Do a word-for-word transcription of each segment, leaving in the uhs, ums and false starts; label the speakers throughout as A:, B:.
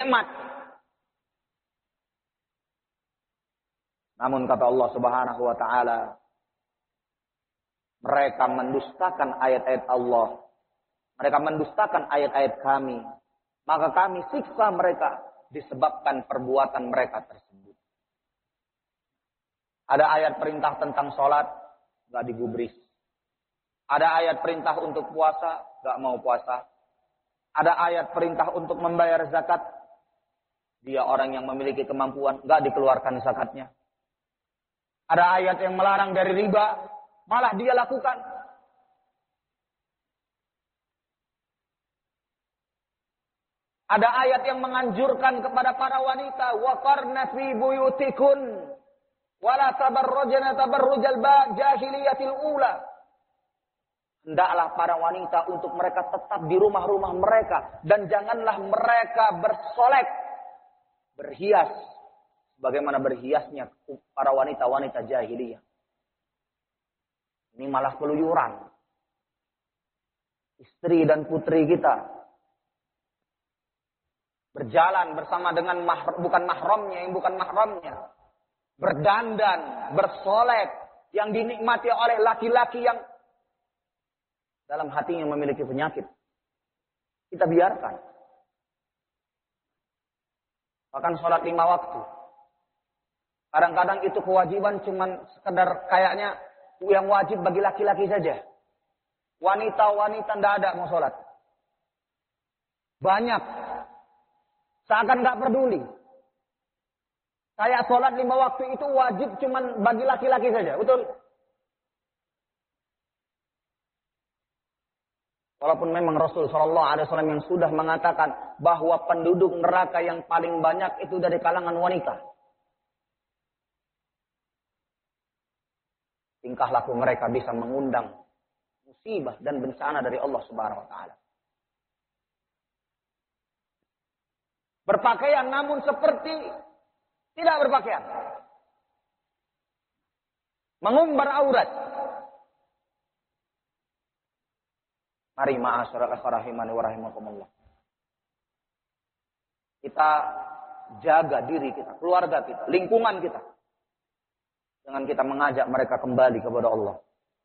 A: nikmat. Namun kata Allah Subhanahu wa taala, mereka mendustakan ayat-ayat Allah. Mereka mendustakan ayat-ayat kami. Maka kami siksa mereka disebabkan perbuatan mereka tersebut. Ada ayat perintah tentang sholat, gak digubris. Ada ayat perintah untuk puasa, gak mau puasa. Ada ayat perintah untuk membayar zakat. Dia orang yang memiliki kemampuan, gak dikeluarkan zakatnya. Ada ayat yang melarang dari riba, malah dia lakukan. Ada ayat yang menganjurkan kepada para wanita, waqarna fi buyutikun wala tabarrujna tabarrujal jahiliyatil ula. Hendaklah para wanita untuk mereka tetap di rumah-rumah mereka dan janganlah mereka bersolek, berhias bagaimana berhiasnya para wanita-wanita jahiliyah. Ini malah keluyuran. Istri dan putri kita berjalan bersama dengan mahr, bukan mahramnya, yang bukan mahramnya. Berdandan, bersolek, yang dinikmati oleh laki-laki yang dalam hatinya memiliki penyakit. Kita biarkan. Bahkan sholat lima waktu. Kadang-kadang itu kewajiban cuman sekedar kayaknya yang wajib bagi laki-laki saja. Wanita-wanita tidak ada mau sholat. Banyak. Seakan nggak peduli. Saya sholat lima waktu itu wajib cuman bagi laki-laki saja. Betul? Walaupun memang Rasul Shallallahu Alaihi Wasallam yang sudah mengatakan bahwa penduduk neraka yang paling banyak itu dari kalangan wanita. Tingkah laku mereka bisa mengundang musibah dan bencana dari Allah Subhanahu Wa Taala. Berpakaian namun seperti tidak berpakaian. Mengumbar aurat. Mari ma'asyiral rahimani wa rahimakumullah. Kita jaga diri kita, keluarga kita, lingkungan kita. Dengan kita mengajak mereka kembali kepada Allah.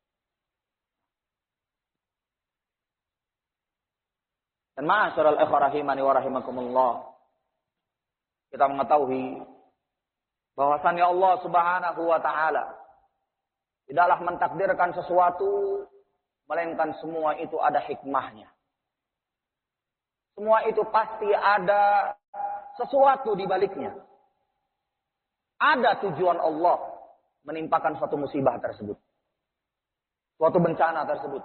A: Dan ma'asyiral rahimani wa rahimakumullah. Kita mengetahui bahwasannya Allah Subhanahu wa taala tidaklah mentakdirkan sesuatu melainkan semua itu ada hikmahnya. Semua itu pasti ada sesuatu di baliknya. Ada tujuan Allah menimpakan suatu musibah tersebut. Suatu bencana tersebut.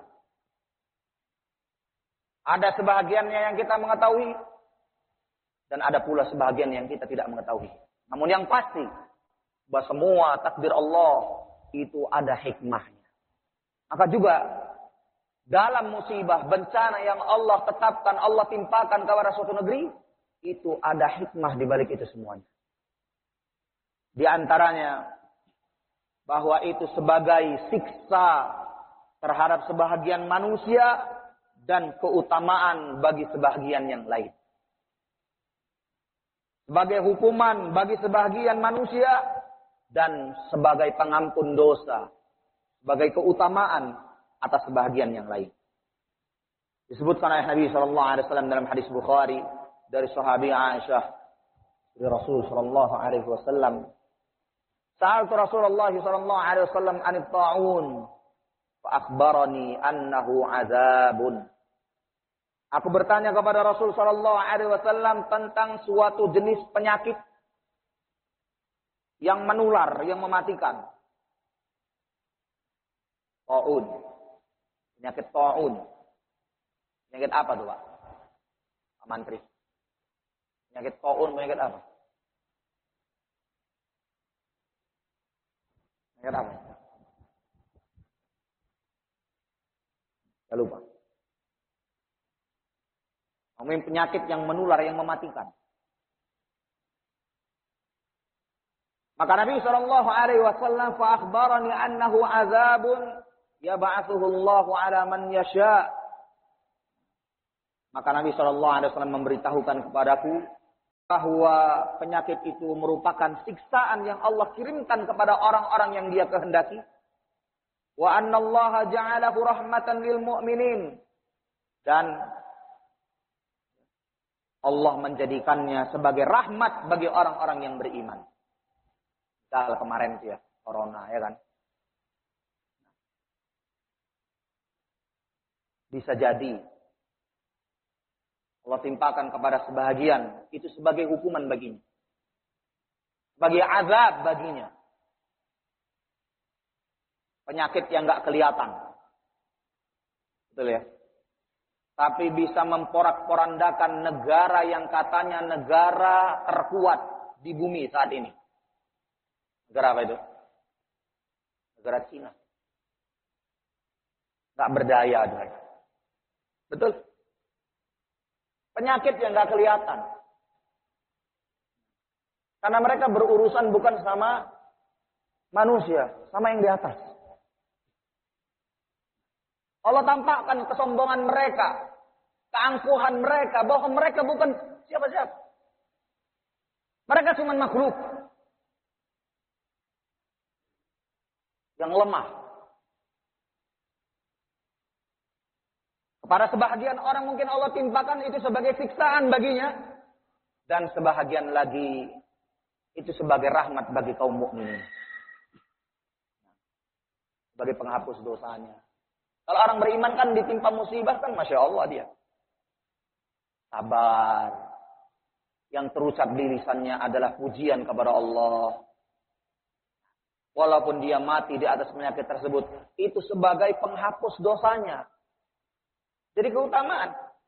A: Ada sebahagiannya yang kita mengetahui dan ada pula sebahagian yang kita tidak mengetahui. Namun yang pasti, bahwa semua takdir Allah itu ada hikmahnya. Maka juga dalam musibah, bencana yang Allah tetapkan, Allah timpakan kepada suatu negeri, itu ada hikmah di balik itu semuanya. Di antaranya, bahwa itu sebagai siksa terhadap sebahagian manusia dan keutamaan bagi sebahagian yang lain. Sebagai hukuman bagi sebahagian manusia dan sebagai pengampun dosa, sebagai keutamaan atas sebahagian yang lain. Disebutkan oleh Nabi Shallallahu Alaihi Wasallam dalam hadis Bukhari dari sahabi Aisyah dari Rasul Shallallahu Alaihi Wasallam. Sa'altu Rasulullah Shallallahu Alaihi Wasallam anit ta'un, fa akhbarani annahu azabun. Aku bertanya kepada Rasul Shallallahu Alaihi Wasallam tentang suatu jenis penyakit yang menular, yang mematikan. Ta'un. Penyakit ta'un. Penyakit apa tuh, Pak? Pak Mantri. Penyakit ta'un, penyakit apa? Penyakit apa? Saya lupa. Ngomongin penyakit yang menular, yang mematikan. Maka Nabi Shallallahu Alaihi Wasallam fa akhbarani annahu azabun yab'atsuhu Allahu ala man yasha. Maka Nabi Shallallahu Alaihi Wasallam memberitahukan kepadaku bahwa penyakit itu merupakan siksaan yang Allah kirimkan kepada orang-orang yang Dia kehendaki. Wa annallaha ja'alahu rahmatan lil mu'minin. Dan Allah menjadikannya sebagai rahmat bagi orang-orang yang beriman. Misal kemarin itu ya, corona ya kan. Bisa jadi Allah timpakan kepada sebahagian itu sebagai hukuman baginya. Sebagai azab baginya. Penyakit yang enggak kelihatan. Betul ya? Tapi bisa memporak-porandakan negara yang katanya negara terkuat di bumi saat ini. Negara apa itu? Negara Cina. Enggak berdaya mereka. Betul? Penyakit yang enggak kelihatan. Karena mereka berurusan bukan sama manusia, sama yang di atas. Allah tampakkan kesombongan mereka, keangkuhan mereka, bahwa mereka bukan siapa-siapa. Mereka cuma makhluk yang lemah. Kepada sebahagian orang mungkin Allah timpakan itu sebagai siksaan baginya, dan sebahagian lagi itu sebagai rahmat bagi kaum mukminin, sebagai penghapus dosanya. Kalau orang beriman kan ditimpa musibah kan Masya Allah dia. Sabar. Yang terucap di lisannya adalah pujian kepada Allah. Walaupun dia mati di atas penyakit tersebut. Itu sebagai penghapus dosanya. Jadi keutamaan.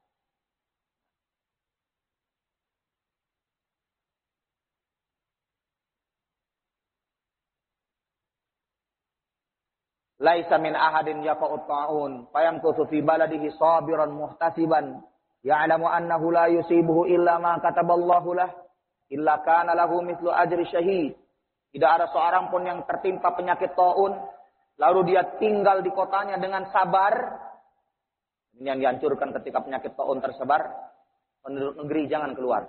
A: Laisa min ahadin yaqa'ut ta'un fayamkuthu fi baladihi sabiran muhtasiban ya'lamu annahu la yusibuhu illa ma kataballahu lah illa kana lahu mithlu ajri syahid. Tidak ada seorang pun yang tertimpa penyakit taun lalu dia tinggal di kotanya dengan sabar. Ini yang dihancurkan ketika penyakit taun tersebar, penduduk negeri jangan keluar.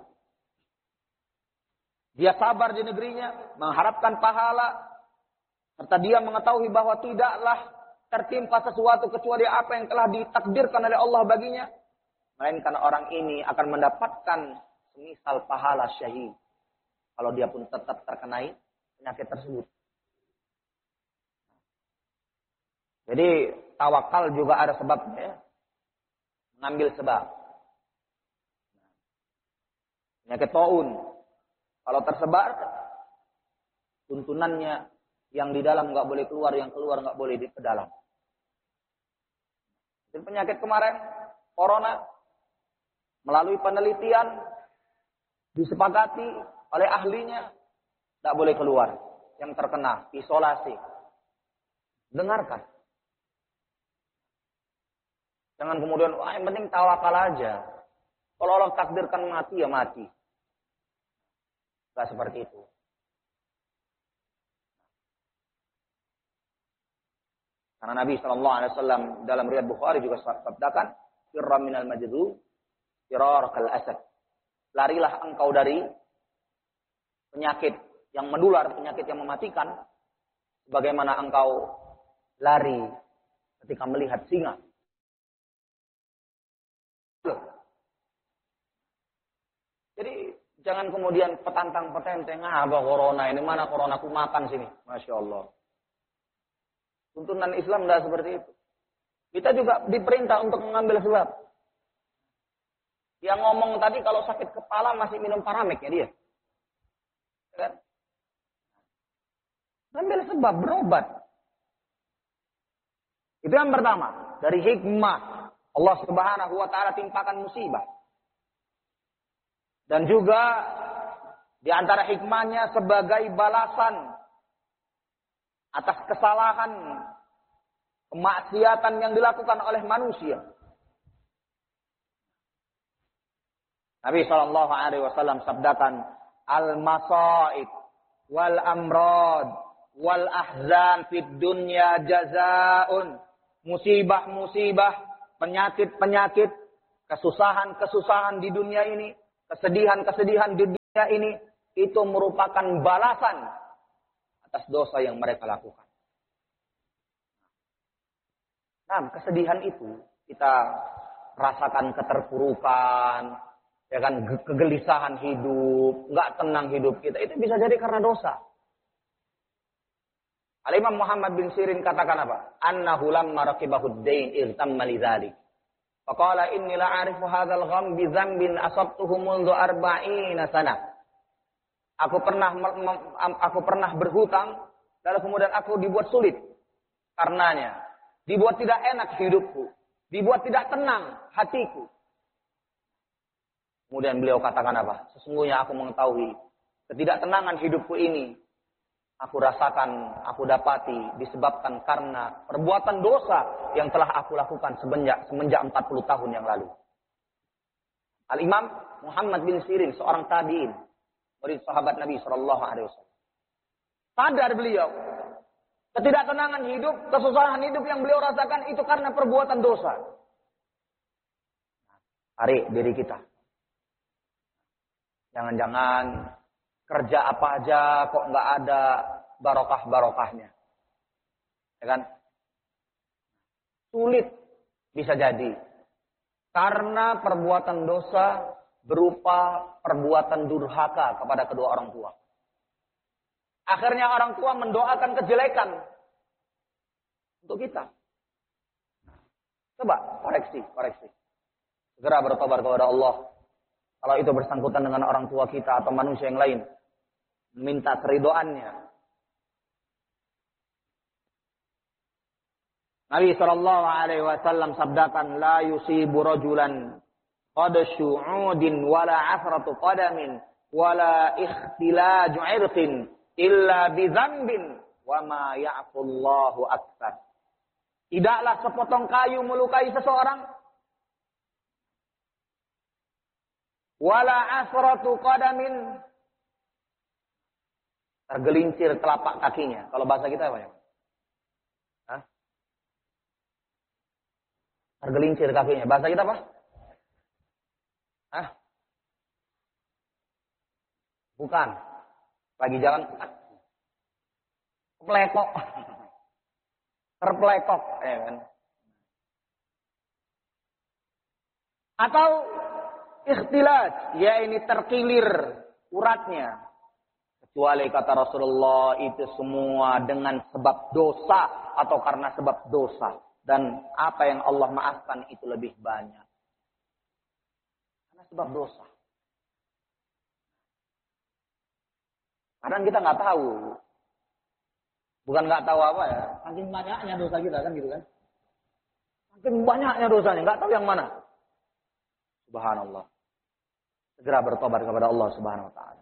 A: Dia sabar di negerinya, mengharapkan pahala. Serta dia mengetahui bahwa tidaklah tertimpa sesuatu kecuali apa yang telah ditakdirkan oleh Allah baginya. Melainkan orang ini akan mendapatkan semisal pahala syahid. Kalau dia pun tetap terkenai penyakit tersebut. Jadi tawakal juga ada sebabnya. Mengambil sebab. Penyakit taun. Kalau tersebar, tuntunannya yang di dalam nggak boleh keluar, yang keluar nggak boleh di ke dalam. Dan penyakit kemarin, corona, melalui penelitian disepakati oleh ahlinya, nggak boleh keluar. Yang terkena isolasi. Dengarkan. Jangan kemudian, wah yang penting tawakal aja. Kalau Allah takdirkan mati ya mati. Nggak seperti itu. Karena Nabi shallallahu alaihi wasallam dalam riwayat Bukhari juga sabdakan, "Firra minal majdu, firarakal asad." Larilah engkau dari penyakit yang menular, penyakit yang mematikan, sebagaimana engkau lari ketika melihat singa. Jadi jangan kemudian petantang-petenteng, ah, apa corona ini, mana corona aku makan sini. Masya Allah. Tuntunan Islam tidak seperti itu. Kita juga diperintah untuk mengambil sebab. Yang ngomong tadi kalau sakit kepala masih minum Paramek ya dia. Kan? Ambil sebab, berobat. Itu yang pertama. Dari hikmah Allah Subhanahu wa ta'ala timpakan musibah. Dan juga di antara hikmahnya sebagai balasan atas kesalahan, kemaksiatan yang dilakukan oleh manusia. Nabi shallallahu alaihi wasallam sabdakan, al-masaib wal amrad wal ahzan fid dunya jazaun. Musibah-musibah, penyakit-penyakit, kesusahan-kesusahan di dunia ini, kesedihan-kesedihan di ini itu merupakan balasan atas dosa yang mereka lakukan. Nah, kesedihan itu kita rasakan keterpurukan, ya kan, kegelisahan hidup, nggak tenang hidup kita, itu bisa jadi karena dosa. Al-Imam Muhammad bin Sirin katakan apa? Annahu lamma raqibahu ad-dain irtamma lidzalik. Faqala inni la a'rifu hadzal gham bi dzambin asabtuhu mundu arba'ina sana. Aku pernah aku pernah berhutang, lalu kemudian aku dibuat sulit karenanya. Dibuat tidak enak hidupku, dibuat tidak tenang hatiku. Kemudian beliau katakan apa? Sesungguhnya aku mengetahui ketidaktenangan hidupku ini aku rasakan, aku dapati disebabkan karena perbuatan dosa yang telah aku lakukan semenjak semenjak empat puluh tahun yang lalu. Al-Imam Muhammad bin Sirin, seorang tabi'in, murid sahabat Nabi sallallahu alaihi wasallam. Sadar beliau, ketidaktenangan hidup, kesusahan hidup yang beliau rasakan itu karena perbuatan dosa. Tarik diri kita. Jangan-jangan kerja apa aja kok nggak ada barokah-barokahnya. Ya kan? Sulit bisa jadi. Karena perbuatan dosa berupa perbuatan durhaka kepada kedua orang tua. Akhirnya orang tua mendoakan kejelekan untuk kita. Coba koreksi, koreksi. Segera bertobat kepada Allah. Kalau itu bersangkutan dengan orang tua kita atau manusia yang lain. Minta keridhoannya. Nabi sallallahu alaihi wasallam sabdakan, la yusibu rajulan qadashu 'udin wala 'afratu qadamin wala ikhtilaju 'irqin illa bi dzambin wa ma ya'fullahu aktsar. Tidaklah sepotong kayu melukai seseorang, wala 'afratu qadamin, tergelincir telapak kakinya. Kalau bahasa kita apa ya? Hah? Tergelincir kakinya. Bahasa kita apa? Hah? Bukan. Lagi jalan. Pelekok. Terpelekok. Ya kan? Atau ikhtilaj. Ya ini terkilir uratnya. Kecuali kata Rasulullah itu semua dengan sebab dosa atau karena sebab dosa. Dan apa yang Allah maafkan itu lebih banyak. Karena sebab dosa. Kadang kita nggak tahu. Bukan nggak tahu apa ya. Makin banyaknya dosa kita kan gitu kan. Makin banyaknya dosanya. Nggak tahu yang mana. Subhanallah. Segera bertobat kepada Allah subhanahu wa ta'ala.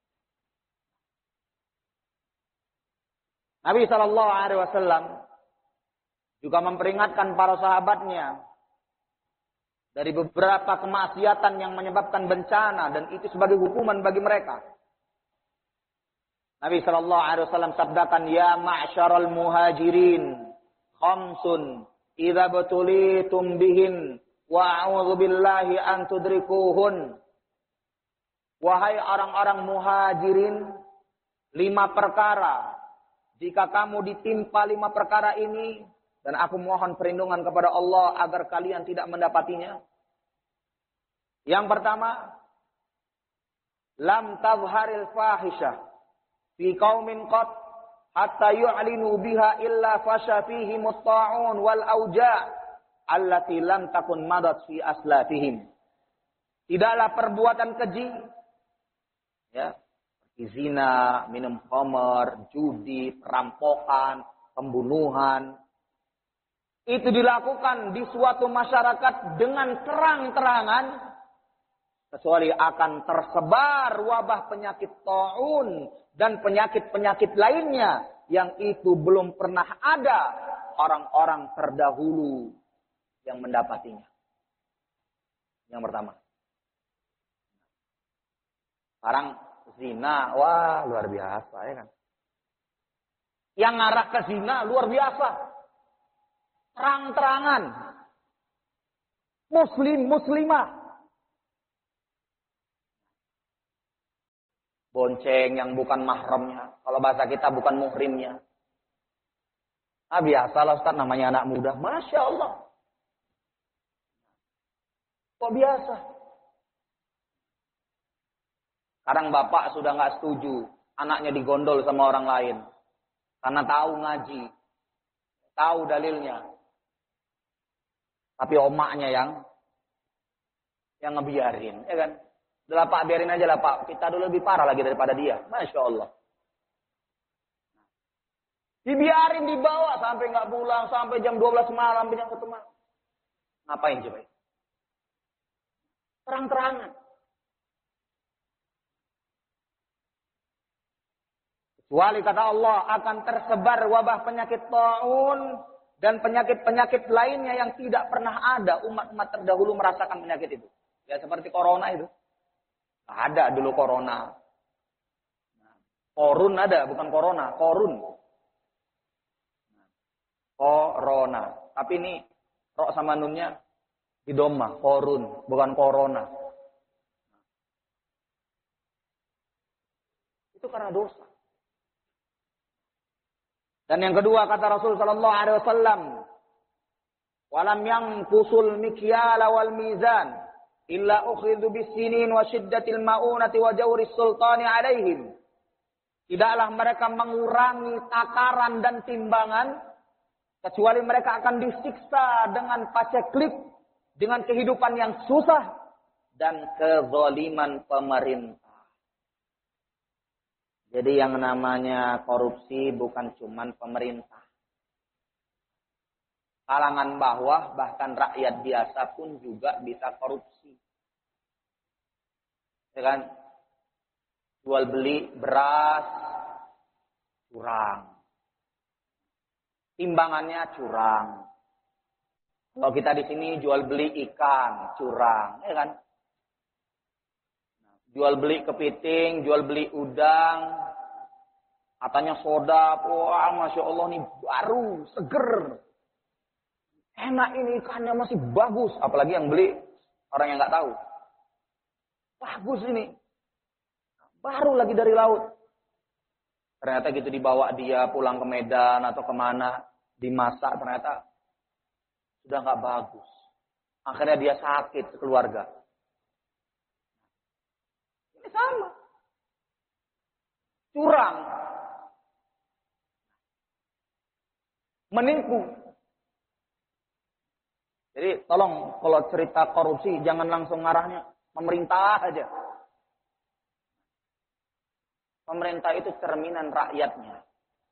A: Nabi shallallahu alaihi wasallam juga memperingatkan para sahabatnya dari beberapa kemaksiatan yang menyebabkan bencana dan itu sebagai hukuman bagi mereka. Nabi shallallahu alaihi wasallam sabdakan, ya ma'syaral muhajirin khamsun idza butulitum bihin wa a'udzu billahi an tudrikuhun. Wahai orang-orang muhajirin, lima perkara. Jika kamu ditimpa lima perkara ini, dan aku mohon perlindungan kepada Allah agar kalian tidak mendapatinya. Yang pertama, lam tazharil fahisyah fi qaumin qat hatta yu'linu biha illa fasha fihi mutta'un wal auja' allati lam takun madat fi aslafihim. Tidaklah perbuatan keji, ya, zina, minum khamar, judi, perampokan, pembunuhan. Itu dilakukan di suatu masyarakat dengan terang-terangan. Kecuali akan tersebar wabah penyakit ta'un dan penyakit-penyakit lainnya. Yang itu belum pernah ada orang-orang terdahulu yang mendapatinya. Yang pertama. Sekarang zina, wah luar biasa ya kan. Yang ngarah ke zina luar biasa. Terang-terangan. Muslim, muslimah bonceng yang bukan mahramnya. Kalau bahasa kita bukan muhrimnya. Ah biasalah Ustaz, namanya anak muda. Masya Allah. Kok biasa? Sekarang bapak sudah nggak setuju anaknya digondol sama orang lain. Karena tahu ngaji. Tahu dalilnya. Tapi omaknya yang yang ngebiarin. Ya kan? Udah Pak, biarin aja lah Pak. Kita dulu lebih parah lagi daripada dia. Masya Allah. Dibiarin dibawa sampai nggak pulang. Sampai jam dua belas malam. Jam satu malam. Ngapain coba? Terang-terangan. Kecuali kata Allah akan tersebar wabah penyakit taun dan penyakit-penyakit lainnya yang tidak pernah ada umat-umat terdahulu merasakan penyakit itu. Ya seperti corona itu. Ada dulu corona. Korun ada, bukan corona, korun. Corona. Tapi ini rok sama nunnya di doma, korun, bukan corona. Itu karena dosa. Dan yang kedua kata Rasul sallallahu alaihi wasallam, "Walam yanqusul mikyala wal mizan illa ukhidhu bis-sinin wa shiddatil ma'unati wa jawri sultani alaihim." Tidaklah mereka mengurangi takaran dan timbangan kecuali mereka akan disiksa dengan paceklik, dengan kehidupan yang susah dan kezaliman pemerintah. Jadi yang namanya korupsi bukan cuman pemerintah. Kalangan bawah, bahkan rakyat biasa pun juga bisa korupsi. Ya kan? Jual beli beras, curang. Timbangannya curang. Kalau kita di sini jual beli ikan, curang. Ya kan? Jual beli kepiting, jual beli udang, katanya soda, wah Masya Allah nih baru, seger. Enak ini ikannya masih bagus, apalagi yang beli orang yang nggak tahu. Bagus ini, baru lagi dari laut. Ternyata gitu dibawa dia pulang ke Medan atau kemana, dimasak ternyata sudah nggak bagus. Akhirnya dia sakit keluarga. Sama. Curang. Menipu. Jadi tolong kalau cerita korupsi jangan langsung ngarahnya pemerintah aja. Pemerintah itu cerminan rakyatnya.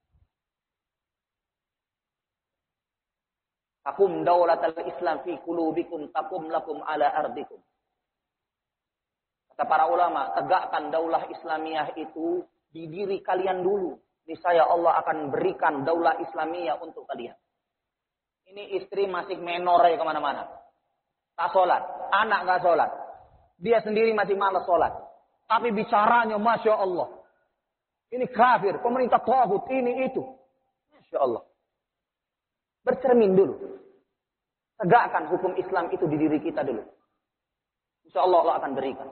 A: Takum daulatal Islam fi qulubikum takum lakum ala ardikum. Kata para ulama, tegakkan daulah Islamiyah itu di diri kalian dulu. Niscaya Allah akan berikan daulah Islamiyah untuk kalian. Ini istri masih menor ya kemana-mana. Tak sholat, anak gak sholat. Dia sendiri masih malas sholat. Tapi bicaranya Masya Allah. Ini kafir, pemerintah tauhid, ini itu. Masya Allah. Bercermin dulu. Tegakkan hukum Islam itu di diri kita dulu. Insya Allah Allah akan berikan.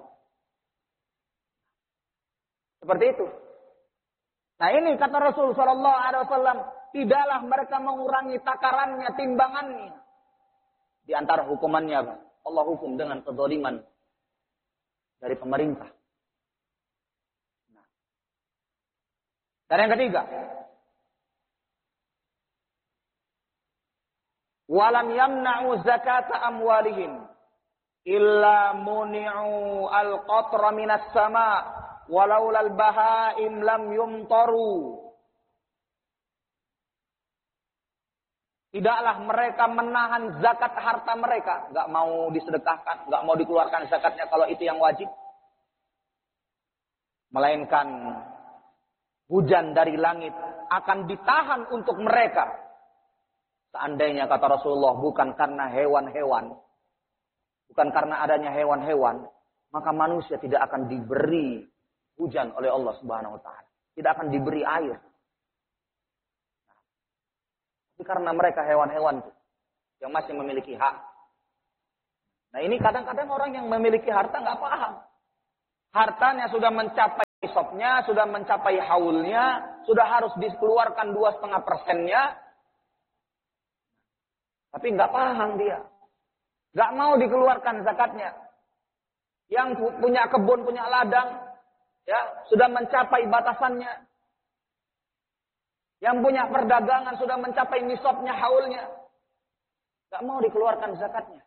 A: Seperti itu. Nah ini kata Rasul Sallallahu Alaihi Wasallam, tidaklah mereka mengurangi takarannya, timbangannya. Di antara hukumannya, Allah hukum dengan kezaliman dari pemerintah. Nah. Dan yang ketiga, walam yamna'u zakata amwalihim illa muni'u al-qatra minas sama' walaulal bahaim lam yumtaru. Tidaklah mereka menahan zakat harta mereka, enggak mau disedekahkan, enggak mau dikeluarkan zakatnya kalau itu yang wajib. Melainkan hujan dari langit akan ditahan untuk mereka. Seandainya kata Rasulullah bukan karena hewan-hewan, bukan karena adanya hewan-hewan, maka manusia tidak akan diberi hujan oleh Allah Subhanahu wa taala. Tidak akan diberi air. Tapi karena mereka hewan-hewan yang masih memiliki hak. Nah ini kadang-kadang orang yang memiliki harta nggak paham. Hartanya sudah mencapai nisabnya, sudah mencapai haulnya, sudah harus dikeluarkan dua setengah persennya, tapi nggak paham dia, nggak mau dikeluarkan zakatnya. Yang punya kebun, punya ladang, ya sudah mencapai batasannya. Yang punya perdagangan sudah mencapai nisabnya, haulnya, nggak mau dikeluarkan zakatnya.